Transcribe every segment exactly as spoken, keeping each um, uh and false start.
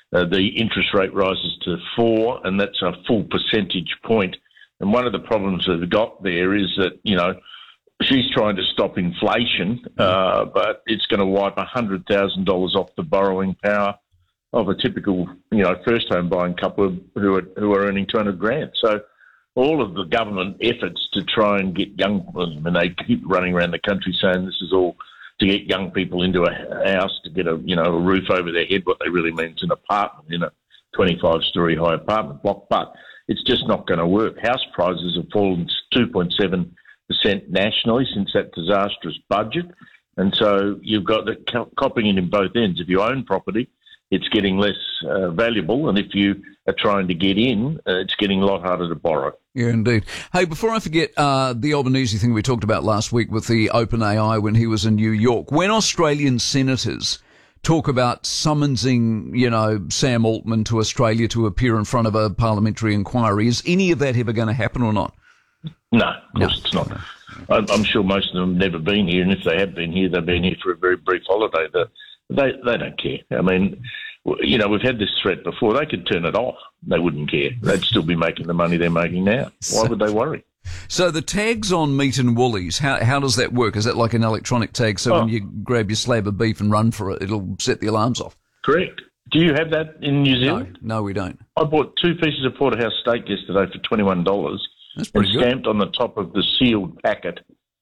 uh, the interest rate rises to four, and that's a full percentage point. And one of the problems that they've got there is that, you know, she's trying to stop inflation, uh, but it's going to wipe one hundred thousand dollars off the borrowing power of a typical, you know, first home buying couple who are who are earning two hundred grand. So all of the government efforts to try and get young, and they keep running around the country saying this is all to get young people into a house, to get a, you know, a roof over their head. What they really mean is an apartment in a twenty-five story high apartment block, but it's just not going to work. House prices have fallen two point seven percent nationally since that disastrous budget. And so you've got the copping it in both ends. If you own property, it's getting less uh, valuable. And if you are trying to get in, uh, it's getting a lot harder to borrow. Yeah, indeed. Hey, before I forget, uh, the Albanese thing we talked about last week with the OpenAI when he was in New York, when Australian senators talk about summonsing, you know, Sam Altman to Australia to appear in front of a parliamentary inquiry, is any of that ever going to happen or not? No, of course no. it's not. I'm, I'm sure most of them have never been here, and if they have been here, they've been here for a very brief holiday. The, they they don't care. I mean, you know, we've had this threat before. They could turn it off. They wouldn't care. They'd still be making the money they're making now. Why would they worry? So the tags on meat and woolies, how how does that work? Is that like an electronic tag? So oh. when you grab your slab of beef and run for it, it'll set the alarms off? Correct. Do you have that in New Zealand? No, no we don't. I bought two pieces of porterhouse steak yesterday for twenty-one dollars. That's pretty and stamped good. on the top of the sealed packet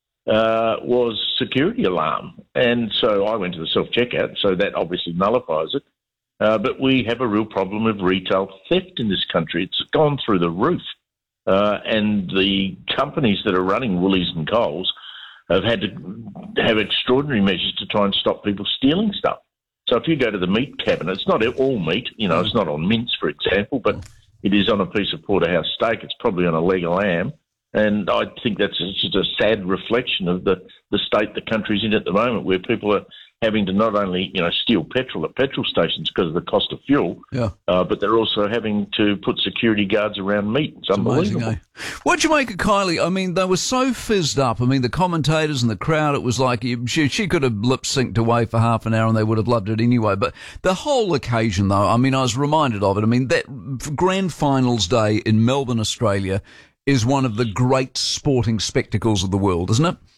uh, was security alarm. And so I went to the self-checkout, so that obviously nullifies it. Uh, but we have a real problem of retail theft in this country. It's gone through the roof. Uh, and the companies that are running Woolies and Coles have had to have extraordinary measures to try and stop people stealing stuff. So if you go to the meat cabinet, it's not all meat, you know, it's not on mince, for example, but it is on a piece of porterhouse steak. It's probably on a leg of lamb. And I think that's just a sad reflection of the, the state the country's in at the moment, where people are having to not only, you know, steal petrol at petrol stations because of the cost of fuel, yeah. uh, but they're also having to put security guards around meat. It's, it's unbelievable. Amazing, eh? What'd you make of Kylie? I mean, they were so fizzed up. I mean, the commentators and the crowd, it was like she, she could have lip-synced away for half an hour and they would have loved it anyway. But the whole occasion, though, I mean, I was reminded of it. I mean, that grand finals day in Melbourne, Australia, is one of the great sporting spectacles of the world, isn't it?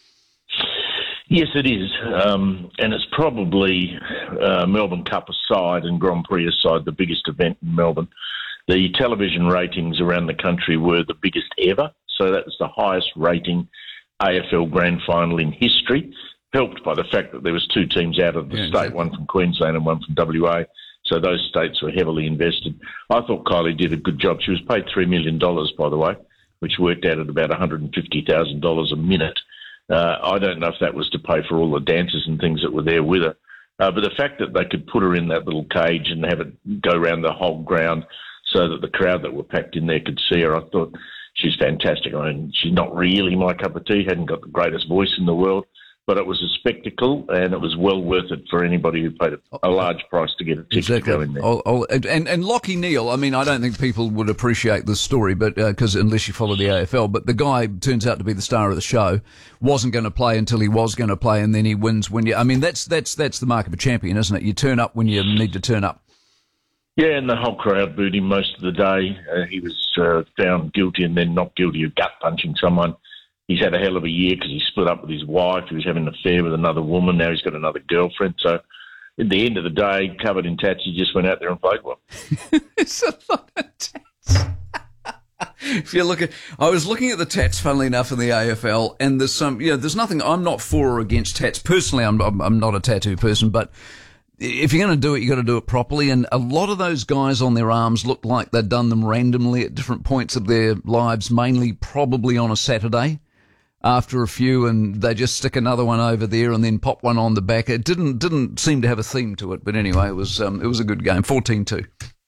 Yes, it is. Um, and it's probably uh, Melbourne Cup aside and Grand Prix aside, the biggest event in Melbourne. The television ratings around the country were the biggest ever. So that was the highest rating A F L grand final in history, helped by the fact that there was two teams out of the yeah, state, exactly. one from Queensland and one from W A. So those states were heavily invested. I thought Kylie did a good job. She was paid three million dollars, by the way, which worked out at about one hundred fifty thousand dollars a minute. Uh, I don't know if that was to pay for all the dancers and things that were there with her. Uh, but the fact that they could put her in that little cage and have it go around the whole ground so that the crowd that were packed in there could see her, I thought she's fantastic. I mean, she's not really my cup of tea, hadn't got the greatest voice in the world, but it was a spectacle and it was well worth it for anybody who paid a, a large price to get a ticket exactly. to go in there. I'll, I'll, and, and Lachie Neale, I mean, I don't think people would appreciate this story, but because uh, unless you follow the A F L, but the guy turns out to be the star of the show, wasn't going to play until he was going to play, and then he wins when you. I mean, that's that's that's the mark of a champion, isn't it? You turn up when you need to turn up. Yeah, and the whole crowd booed him most of the day. Uh, he was uh, found guilty and then not guilty of gut punching someone. He's had a hell of a year because he split up with his wife. He was having an affair with another woman. Now he's got another girlfriend. So at the end of the day, covered in tats, he just went out there and played well. It's a lot of tats. If you look at, I was looking at the tats, funnily enough, in the A F L, and there's some, you know, there's nothing, I'm not for or against tats. Personally, I'm, I'm, I'm not a tattoo person, but if you're going to do it, you got to do it properly. And a lot of those guys on their arms looked like they'd done them randomly at different points of their lives, mainly probably on a Saturday. After a few, and they just stick another one over there and then pop one on the back. It didn't didn't seem to have a theme to it, but anyway, it was um, it was a good game. fourteen two.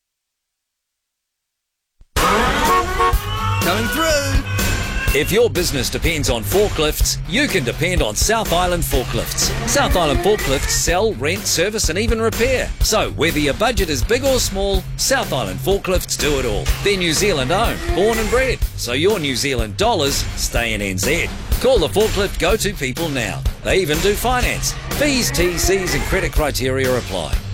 Coming through. If your business depends on forklifts, you can depend on South Island Forklifts. South Island Forklifts sell, rent, service and even repair. So whether your budget is big or small, South Island Forklifts do it all. They're New Zealand owned, born and bred, so your New Zealand dollars stay in N Z. Call the forklift go-to people now. They even do finance. Fees, T Cs and credit criteria apply.